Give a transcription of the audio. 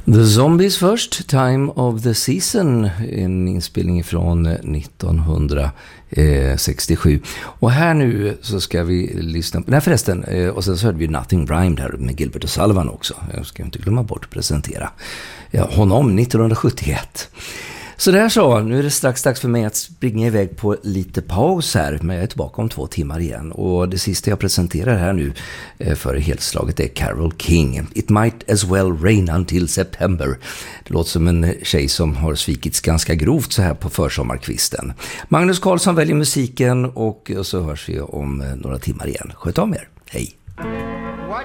The Zombies först, Time of the Season, en inspelning från 1967. Och här nu så ska vi lyssna på, nej förresten, och sen så hörde vi Nothing Rhymed här med Gilbert O'Sullivan också. Jag ska inte glömma bort att presentera honom 1971. Så där så, nu är det strax dags för mig att springa iväg på lite paus här, men jag är tillbaka om 2 timmar igen. Och det sista jag presenterar här nu för helslaget är Carole King. It might as well rain until September. Det låter som en tjej som har svikits ganska grovt så här på försommarkvisten. Magnus Carlsson väljer musiken och så hörs vi om några timmar igen. Sköt om er, hej!